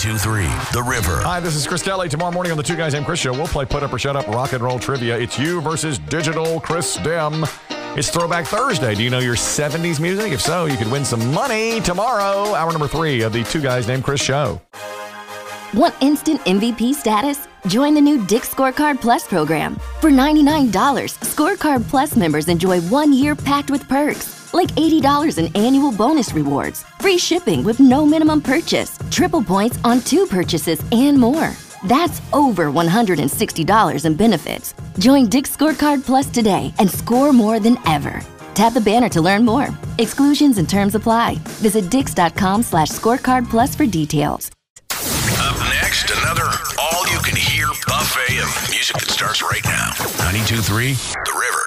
92.3 The River. Hi, this is Chris Kelly. Tomorrow morning on the Two Guys Named Chris Show, we'll play Put Up or Shut Up rock and roll trivia. It's you versus digital Chris Dem. It's Throwback Thursday. Do you know your 70s music? If so, you could win some money tomorrow. Hour number 3 of the Two Guys Named Chris Show. Want instant MVP status? Join the new Dick's Scorecard Plus program. For $99, Scorecard Plus members enjoy 1 year packed with perks, like $80 in annual bonus rewards, free shipping with no minimum purchase, triple points on 2 purchases, and more. That's over $160 in benefits. Join Dick's Scorecard Plus today and score more than ever. Tap the banner to learn more. Exclusions and terms apply. Visit dix.com/scorecard plus for details. Up next, another all-you-can-hear buffet of music that starts right now. 92.3 The River.